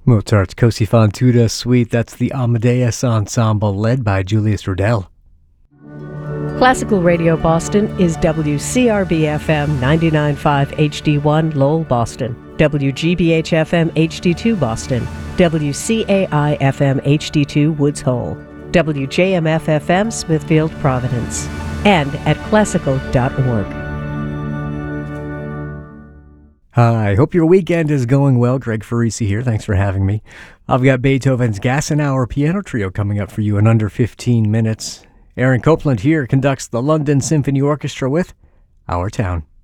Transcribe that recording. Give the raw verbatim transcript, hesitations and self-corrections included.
Mozart's Così fan tutte suite, that's the Amadeus Ensemble led by Julius Rudel. Classical Radio Boston is W C R B F M ninety-nine point five H D one Lowell, Boston, W G B H F M H D two Boston, W C A I F M H D two Woods Hole, W J M F F M Smithfield, Providence, and at classical dot org. Hi, hope your weekend is going well. Greg Farisi here. Thanks for having me. I've got Beethoven's Gassenauer Piano Trio coming up for you in under fifteen minutes. Aaron Copland here conducts the London Symphony Orchestra with Our Town.